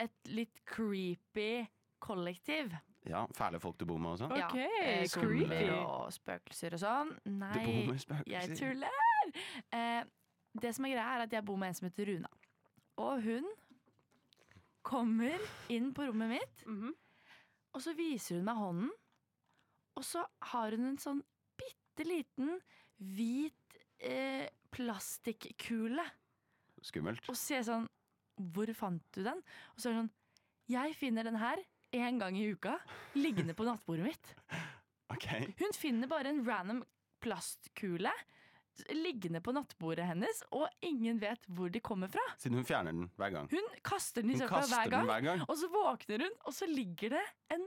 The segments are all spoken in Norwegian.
et litt creepy kollektiv. Ja, fæle folk du bor med også. Ok, Zombier creepy. og spøkelser og sånn. Nei, Du bor med spøkelser. jeg tuller! Det som er greia er at jeg bor med en som heter Runa. Og hun kommer inn på rommet mitt, og så viser hun meg hånden, og så har hun en sånn bitte liten hvit plastikkule. Skummelt. Og så sier jeg sånn, hvor fant du den? Og så er det sånn, jeg finner den her en gang i uka, liggende på nattbordet mitt. Ok. Hun finner bare en random plastkule liggende på nattbordet hennes, og ingen vet hvor de kommer fra. Siden hun fjerner den hver gang. Hun kaster den i Hun søpla kaster den hver gang. og så våkner hun, og så ligger det en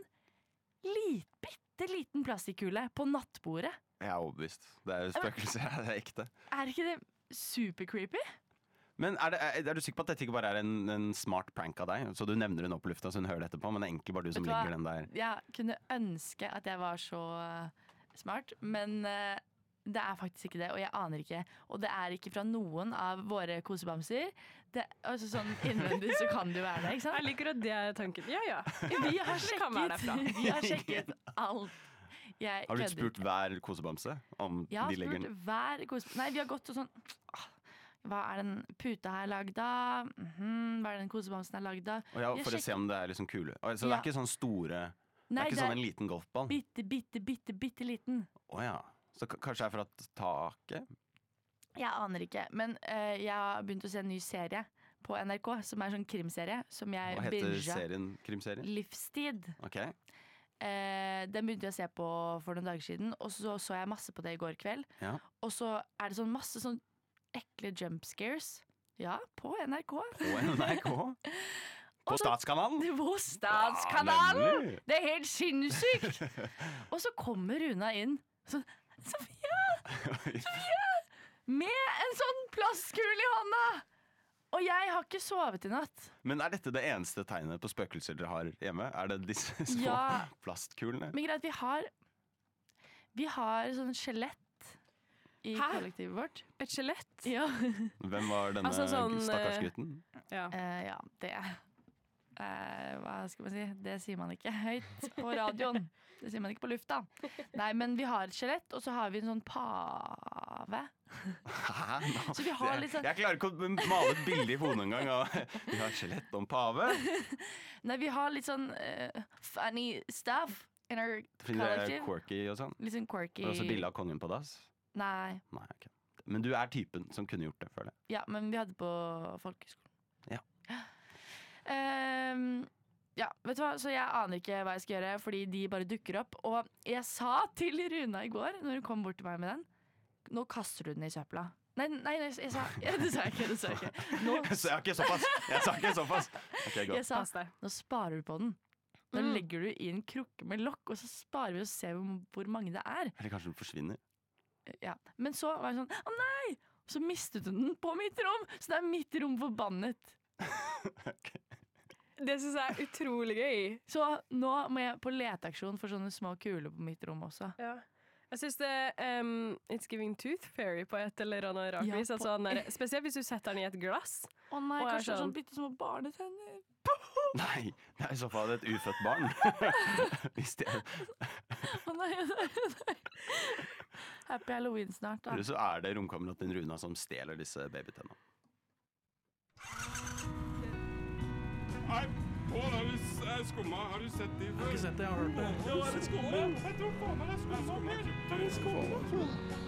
bitte liten plastikkule på nattbordet. Jeg er overbevist. Det er spøkelser, det er ekte. Er ikke det super creepy? Men er du sikker på at dette ikke bare er en smart prank av deg? Så du nevner hun opp på lufta, så hun hører det etterpå, men det er egentlig bare du som Vet du hva? legger den der. Jeg kunne ønske at jeg var så smart, men det er faktisk ikke det, og jeg aner ikke. Og det er ikke fra noen av våre kosebamser. Altså sånn innvendig så kan det jo være det, ikke sant? Jeg liker at det er tanken. Ja. Vi har Det kan være derfra. vi har sjekket alt. Jeg Har du kødder spurt ikke. hver kosebamse om Jeg har de legger spurt den? hver kosebamse. Nei, vi har gått og sånn hva er den puta her lagd av? Hva er den kosebamsen her lagd av? Og ja, Vi har for å se om det er liksom kule. Så det Ja. er ikke sånn store. Det Nei, er ikke sånn en liten golfball. bitte liten. Å ja. Så kanskje det er for at taket? Jeg aner ikke, men jeg har begynt å se en ny serie på NRK, som er en sånn krimserie, som jeg Hva heter binget. krimserien? Livstid. Ok. Den begynte jeg å se på for noen dager siden, og så jeg masse på det i går kveld. Ja. Og så er det sånn masse sånn ekle jump scares. Ja, på NRK. På NRK? På Statskanalen? På Statskanalen! nemlig. Det er helt sinnssykt! Og så kommer Runa inn. Så, Sofia! Med en sånn plastkule i hånda! Og jeg har ikke sovet i natt. Men er dette det eneste tegnet på spøkelser dere har hjemme? Er det disse små Ja. plastkulene? Men greit, vi har sånn skjelett i Hæ? kollektivet vårt. Et skjelett. Ja, Hvem var denne Altså sånn, stakkars gutten? Ja. ja det hva skal man si? Det sier man ikke høyt på radioen. Det sier man ikke på lufta. Nei, men vi har et skjelett, og så har vi en sånn pave. Hæ? Så vi har litt sånn Jeg klarer ikke å male et bilde i hodet engang. Vi har skjelett om pave. Nei, vi har litt sånn funny stuff in our Fordi det er collective. quirky og sånn. Litt sånn quirky. Og også bilde av kongen på dass. Nei, Nei, ok. Men du er typen som kunne gjort det, føler jeg. ja, men vi hadde på folkehøyskolen. Ja. Ja, vet du hva, så jeg aner ikke hva jeg skal gjøre, fordi de bare dukker opp. Og jeg sa til Runa i går, når hun kom bort til meg med den, nå kaster du den i søpla. Nei, jeg sa det sa jeg ikke. Nå, Jeg sa ikke såpass! Jeg sa ikke såpass. Ok, jeg godt. sa, Pass deg. nå sparer du på den. Nå legger du i en krukke med lokk, og så sparer vi og ser hvor mange det er. Eller kanskje den forsvinner. Ja. Men så var jeg sånn, å nei! Så mistet hun den på mitt rom, så det er mitt rom forbannet. Det syns jeg er utrolig gøy. Så nå må jeg på leteaksjon for sånne små kuler på mitt rom også. Ja. Jeg syns det It's Giving Tooth Fairy på et eller annet rart Ja, vis. på- Sånn der, spesielt hvis du setter den i et glass. Å nei, Og er kanskje det er sånn- sånn bitte små barnetenner. Nei, det er i så fall et ufødt barn. Hvis det er, Å nei. Happy Halloween snart, da. eller så er det romkameraten Runa som stjeler disse babytenna. Nei, Pål, har du skumma? Har du sett de? Jeg har ikke sett det, jeg har hørt det. Ja, er det skumma? Jeg tror faen meg det er skumma.